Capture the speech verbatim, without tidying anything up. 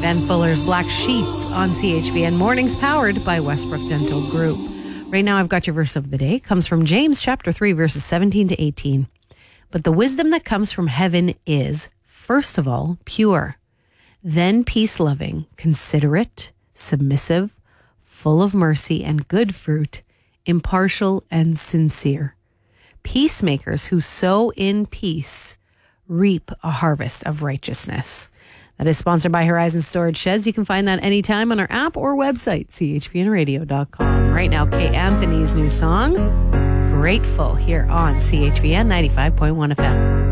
Ben Fuller's Black Sheep on C H V N. Mornings powered by Westbrook Dental Group. Right now I've got your verse of the day. It comes from James chapter three, verses seventeen to eighteen. But the wisdom that comes from heaven is, first of all, pure, then peace-loving, considerate, submissive, full of mercy and good fruit, impartial and sincere. Peacemakers who sow in peace reap a harvest of righteousness. That is sponsored by Horizon Storage Sheds. You can find that anytime on our app or website, c h v n radio dot com. Right now, Kay Anthony's new song, Grateful, here on C H V N ninety-five point one F M.